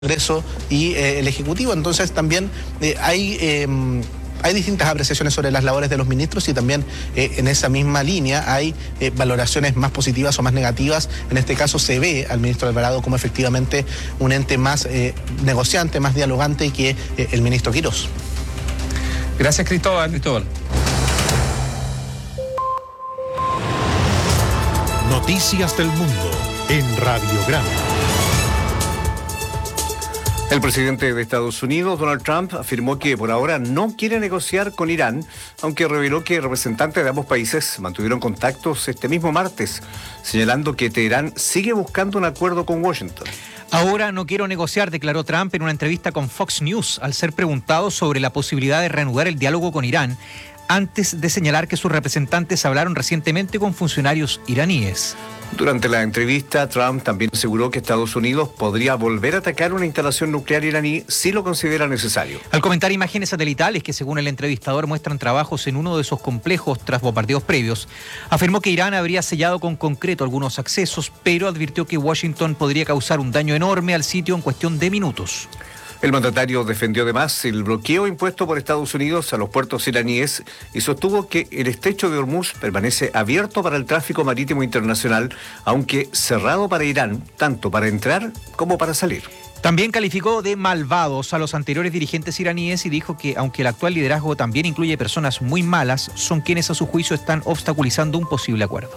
Congreso y el Ejecutivo. Entonces también hay distintas apreciaciones sobre las labores de los ministros y también en esa misma línea hay valoraciones más positivas o más negativas. En este caso se ve al ministro Alvarado como efectivamente un ente más negociante, más dialogante que el ministro Quirós. Gracias, Cristóbal. Noticias del Mundo en Radiograma. El presidente de Estados Unidos, Donald Trump, afirmó que por ahora no quiere negociar con Irán, aunque reveló que representantes de ambos países mantuvieron contactos este mismo martes, señalando que Teherán sigue buscando un acuerdo con Washington. Ahora no quiero negociar, declaró Trump en una entrevista con Fox News, al ser preguntado sobre la posibilidad de reanudar el diálogo con Irán, antes de señalar que sus representantes hablaron recientemente con funcionarios iraníes. Durante la entrevista, Trump también aseguró que Estados Unidos podría volver a atacar una instalación nuclear iraní si lo considera necesario. Al comentar imágenes satelitales que, según el entrevistador, muestran trabajos en uno de esos complejos tras bombardeos previos, afirmó que Irán habría sellado con concreto algunos accesos, pero advirtió que Washington podría causar un daño enorme al sitio en cuestión de minutos. El mandatario defendió además el bloqueo impuesto por Estados Unidos a los puertos iraníes y sostuvo que el estrecho de Hormuz permanece abierto para el tráfico marítimo internacional, aunque cerrado para Irán, tanto para entrar como para salir. También calificó de malvados a los anteriores dirigentes iraníes y dijo que, aunque el actual liderazgo también incluye personas muy malas, son quienes a su juicio están obstaculizando un posible acuerdo.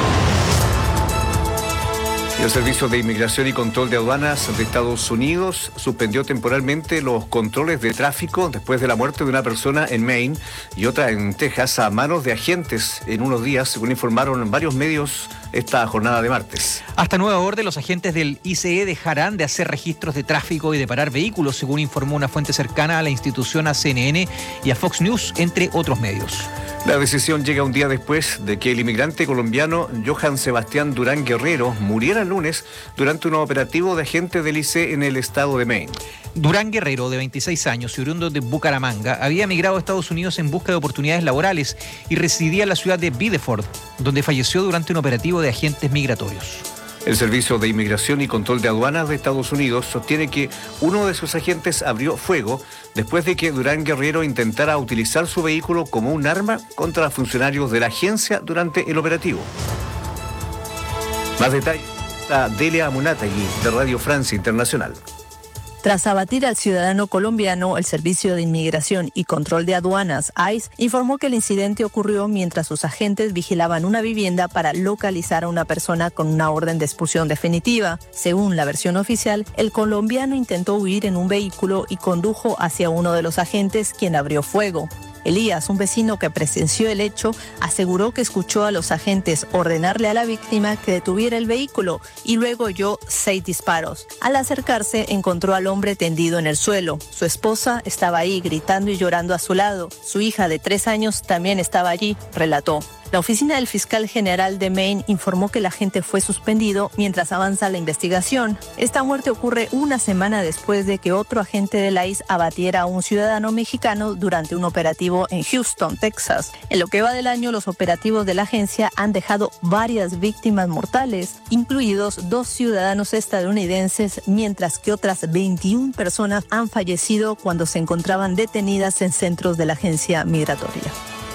El Servicio de Inmigración y Control de Aduanas de Estados Unidos suspendió temporalmente los controles de tráfico después de la muerte de una persona en Maine y otra en Texas a manos de agentes en unos días, según informaron varios medios esta jornada de martes. Hasta nueva orden, los agentes del ICE dejarán de hacer registros de tráfico y de parar vehículos, según informó una fuente cercana a la institución, a CNN y a Fox News, entre otros medios. La decisión llega un día después de que el inmigrante colombiano Johan Sebastián Durán Guerrero muriera el lunes durante un operativo de agentes del ICE en el estado de Maine. Durán Guerrero, de 26 años y oriundo de Bucaramanga, había emigrado a Estados Unidos en busca de oportunidades laborales y residía en la ciudad de Biddeford, donde falleció durante un operativo de agentes migratorios. El Servicio de Inmigración y Control de Aduanas de Estados Unidos sostiene que uno de sus agentes abrió fuego después de que Durán Guerrero intentara utilizar su vehículo como un arma contra funcionarios de la agencia durante el operativo. Más detalles a Delia Amunategui, de Radio Francia Internacional. Tras abatir al ciudadano colombiano, el Servicio de Inmigración y Control de Aduanas, ICE, informó que el incidente ocurrió mientras sus agentes vigilaban una vivienda para localizar a una persona con una orden de expulsión definitiva. Según la versión oficial, el colombiano intentó huir en un vehículo y condujo hacia uno de los agentes, quien abrió fuego. Elías, un vecino que presenció el hecho, aseguró que escuchó a los agentes ordenarle a la víctima que detuviera el vehículo y luego oyó 6 disparos. Al acercarse, encontró al hombre tendido en el suelo. Su esposa estaba ahí gritando y llorando a su lado. Su hija de 3 años también estaba allí, relató. La oficina del fiscal general de Maine informó que el agente fue suspendido mientras avanza la investigación. Esta muerte ocurre una semana después de que otro agente de la ICE abatiera a un ciudadano mexicano durante un operativo en Houston, Texas. En lo que va del año, los operativos de la agencia han dejado varias víctimas mortales, incluidos 2 ciudadanos estadounidenses, mientras que otras 21 personas han fallecido cuando se encontraban detenidas en centros de la agencia migratoria.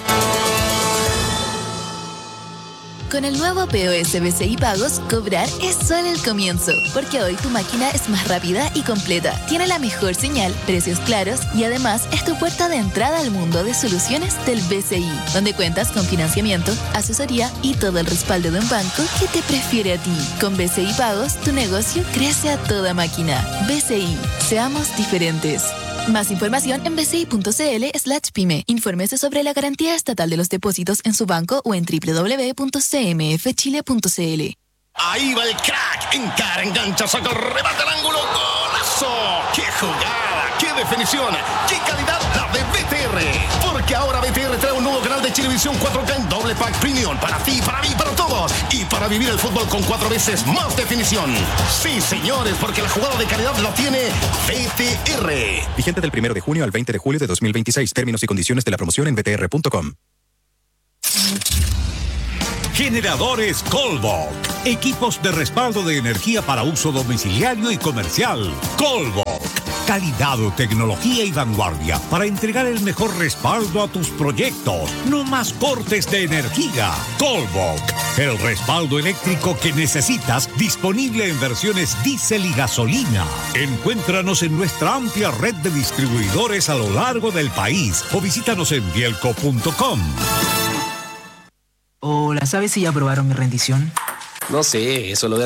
Con el nuevo POS BCI Pagos, cobrar es solo el comienzo, porque hoy tu máquina es más rápida y completa, tiene la mejor señal, precios claros y además es tu puerta de entrada al mundo de soluciones del BCI, donde cuentas con financiamiento, asesoría y todo el respaldo de un banco que te prefiere a ti. Con BCI Pagos, tu negocio crece a toda máquina. BCI, seamos diferentes. Más información en bci.cl/pyme. Infórmese sobre la garantía estatal de los depósitos en su banco o en www.cmfchile.cl. Ahí va el crack. Encara, engancha, saca el remate al ángulo. ¡Golazo! ¡Qué jugada! ¡Qué definición! ¡Qué calidad la de BTR! Porque ahora BTR trae un nuevo canal de Chilevisión 4K en doble pack premium. Para ti, para mí, para todos. Y para vivir el fútbol con 4 veces más definición. Sí, señores, porque la jugada de calidad la tiene BTR. Vigente del 1 de junio al 20 de julio de 2026. Términos y condiciones de la promoción en btr.com. Generadores Colbok. Equipos de respaldo de energía para uso domiciliario y comercial. Colbok. Calidad, tecnología y vanguardia para entregar el mejor respaldo a tus proyectos. No más cortes de energía. Colbok. El respaldo eléctrico que necesitas, disponible en versiones diésel y gasolina. Encuéntranos en nuestra amplia red de distribuidores a lo largo del país o visítanos en bielco.com. Hola, ¿sabes si ya aprobaron mi rendición? No sé, eso lo de